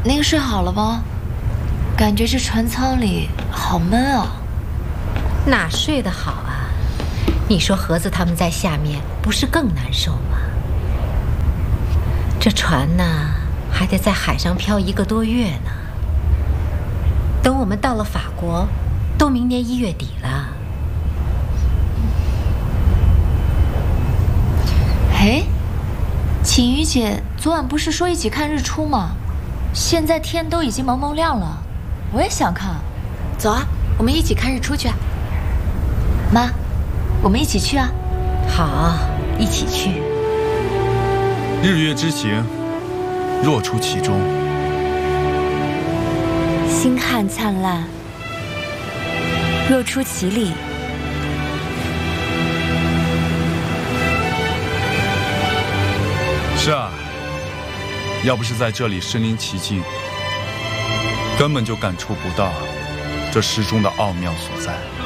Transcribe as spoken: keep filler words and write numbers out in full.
您睡好了吗？感觉这船舱里好闷啊。 哪睡得好啊？你说盒子他们在下面不是更难受吗？这船呢，还得在海上漂一个多月呢。等我们到了法国，都明年一月底了。 哎，锦瑜姐昨晚不是说一起看日出吗？现在天都已经蒙蒙亮了，我也想看。 走啊，我们一起看日出去啊！ 妈，我们一起去啊！ 好，一起去。 日月之行，若出其中。 星汉灿烂，若出其里。 是啊，要不是在这里身临其境，根本就感触不到这诗中的奥妙所在。